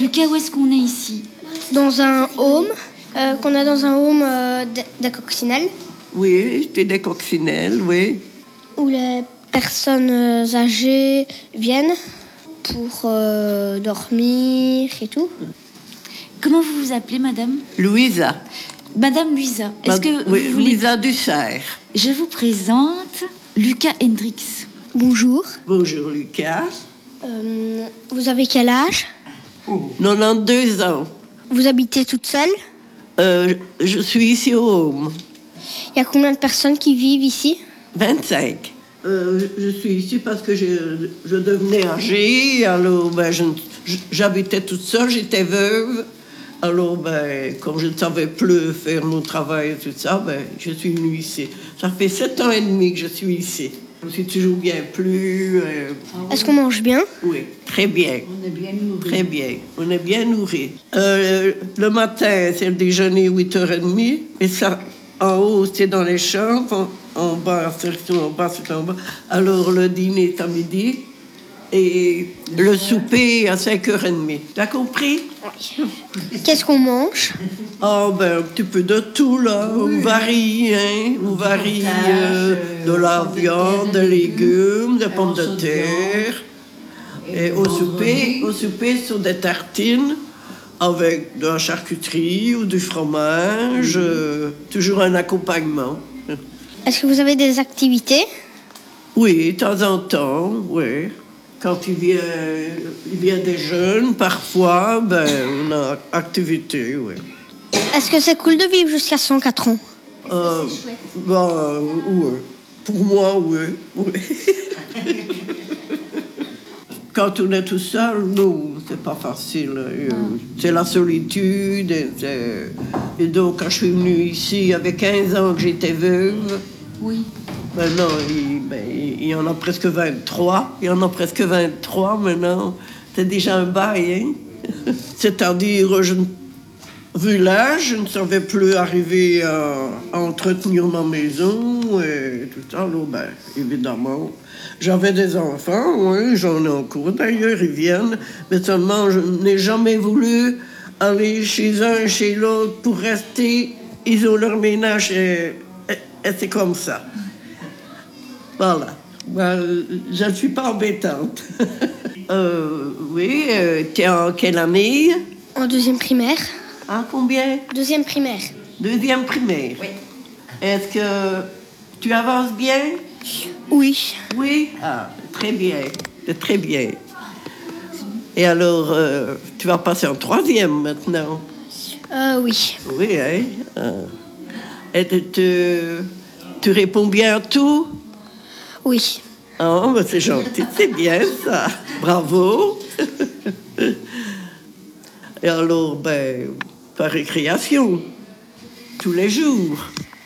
Lucas, où est-ce qu'on est ici? Dans un home, qu'on a dans un home de coccinelle. Oui, c'est des coccinelles, oui. Où les personnes âgées viennent pour dormir et tout. Comment vous vous appelez, madame? Louisa. Madame Louisa, est-ce que vous voulez... Louisa Dussert. Je vous présente Lucas Hendrix. Bonjour. Bonjour, Lucas. Vous avez quel âge? 92 ans. Vous habitez toute seule? Je suis ici au home. Il y a combien de personnes qui vivent ici? 25. Je suis ici parce que je devenais âgée, alors j'habitais toute seule, j'étais veuve. Alors, comme je ne savais plus faire mon travail et tout ça, je suis venue ici. Ça fait 7 ans et demi que je suis ici. Je me suis toujours bien plu. Est-ce qu'on mange bien? Oui, très bien. On est bien nourris. Très bien, on est bien nourris. Le matin, c'est le déjeuner 8h30, et ça, en haut, c'est dans les chambres, en bas, c'est en bas, c'est en bas. Alors, le dîner est à midi, et le souper à 5h30. T'as compris? Oui. Qu'est-ce qu'on mange? Un petit peu de tout, là. On varie, hein. On varie de la viande, des légumes, des pommes de terre. Et au souper, ce sont des tartines avec de la charcuterie ou du fromage, toujours un accompagnement. Est-ce que vous avez des activités? Oui, de temps en temps, oui. Quand il vient des jeunes, parfois, on a activité, oui. Est-ce que c'est cool de vivre jusqu'à 104 ans? Oui. Pour moi, oui. Quand on est tout seul, non, c'est pas facile. C'est la solitude. Et donc, quand je suis venue ici, il y avait 15 ans que j'étais veuve. Oui. Maintenant, il y en a presque 23. Il y en a presque 23 maintenant. C'est déjà un bail, hein? C'est-à-dire, vu l'âge, je ne savais plus arriver à entretenir ma maison et tout ça. Alors, évidemment, j'avais des enfants, oui, j'en ai encore d'ailleurs, ils viennent. Mais seulement, je n'ai jamais voulu aller chez un, chez l'autre pour rester. Ils ont leur ménage et c'est comme ça. Voilà. Je ne suis pas embêtante. Oui, tu es en quelle année? En deuxième primaire. En combien? Deuxième primaire. Deuxième primaire. Oui. Est-ce que tu avances bien? Oui. Oui? Ah, très bien. C'est très bien. Et alors, tu vas passer en troisième maintenant? Oui. Oui, hein? Et tu réponds bien à tout? Oui. Oh, c'est gentil, c'est bien ça. Bravo. Et alors, par récréation, tous les jours.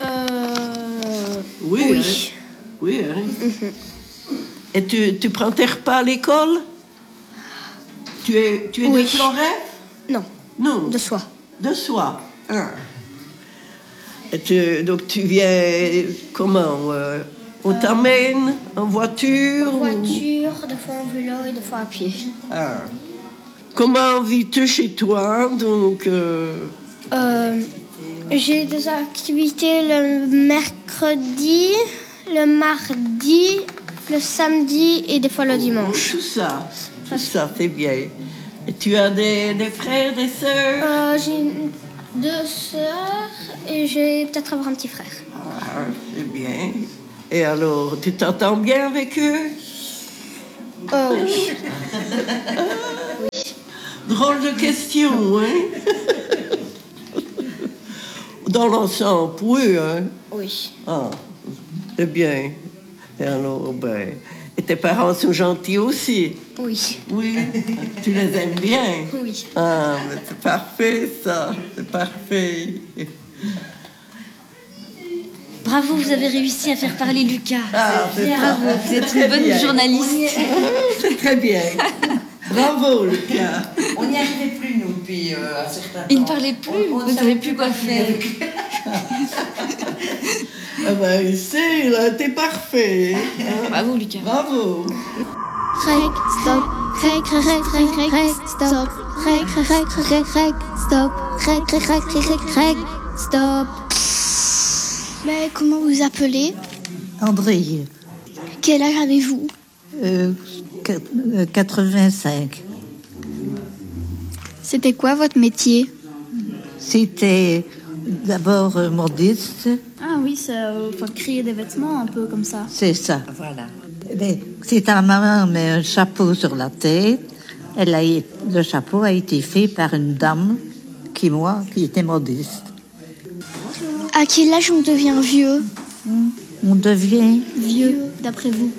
Oui. Oui. Hein? Oui, hein? Et tu prends tes repas à l'école? Tu es Oui. de Floret? Non. Non. De soi. De soi. Ah. Et donc tu viens comment? On t'amène en voiture? En voiture, des fois en vélo et des fois à pied. Ah. Comment vis-tu chez toi? Donc, j'ai des activités le mercredi, le mardi, le samedi et des fois le dimanche. Tout ça, c'est bien. Et tu as des frères, des sœurs? J'ai 2 sœurs et j'ai peut-être avoir un petit frère. Ah, c'est bien. Et alors, tu t'entends bien avec eux? Oui. Drôle de question, hein? Dans l'ensemble, oui, hein? Oui. Ah, c'est bien. Et alors, et tes parents sont gentils aussi? Oui. Oui. Tu les aimes bien? Oui. Ah, mais c'est parfait, ça. C'est parfait. Bravo, vous avez réussi à faire parler Lucas. Ah, c'est Bravo, vous êtes une bonne journaliste. C'est très bien. Bravo, Lucas. On n'y arrivait plus, nous, depuis un certain temps. Il ne parlait plus, vous ne savez plus quoi faire. Ah c'est, là, t'es parfait. Bravo, Lucas. Bravo. Rek, stop. Rek, stop. Rec, rec, rec, rec, stop. Rec, rec, rec, rec, rec, stop. Mais comment vous appelez? André, Quel âge avez-vous? 85. C'était quoi votre métier? C'était d'abord modiste, Ah oui, ça, créer des vêtements un peu comme ça. c'est ça. Voilà. Mais c'est ta maman met un chapeau sur la tête. Le chapeau a été fait par une dame qui était modiste. À quel âge on devient vieux? On devient, Vieux, d'après vous?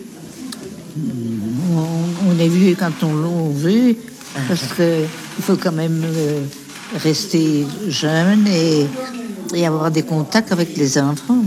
on est vieux quand on l'a vu, parce que il faut quand même rester jeune et avoir des contacts avec les enfants.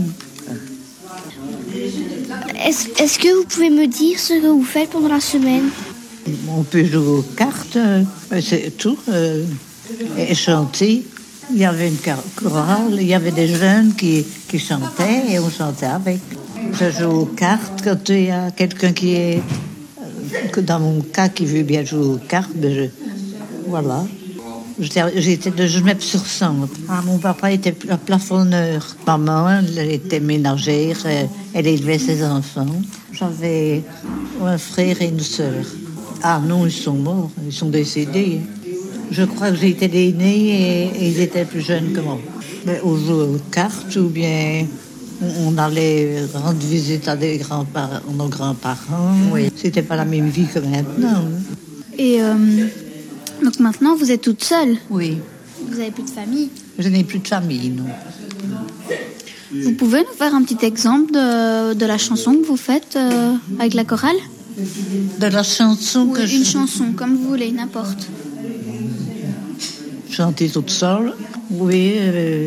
Est-ce que vous pouvez me dire ce que vous faites pendant la semaine? On peut jouer aux cartes, c'est tout, et chanter. Il y avait une chorale, il y avait des jeunes qui chantaient et on chantait avec. Je joue aux cartes quand il y a quelqu'un qui est, dans mon cas, qui veut bien jouer aux cartes, voilà. J'étais de Genève-sur-Sambre. Mon papa était plafonneur. Maman, elle était ménagère, elle élevait ses enfants. J'avais un frère et une sœur. Ah non, ils sont morts, ils sont décédés. Je crois que j'étais l'aîné et ils étaient plus jeunes que moi. Mais on jouait aux cartes ou bien on allait rendre visite à nos grands-parents. Oui. C'était pas la même vie que maintenant. Et donc maintenant, vous êtes toute seule. Oui, Vous avez plus de famille. je n'ai plus de famille, non. Vous pouvez nous faire un petit exemple de la chanson que vous faites avec la chorale? De la chanson que Une chanson, comme vous voulez, n'importe. chantais toute seule. Oui,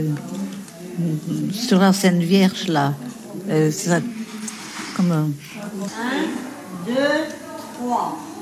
sur la Sainte Vierge, là. Comment? 1, 2, 3.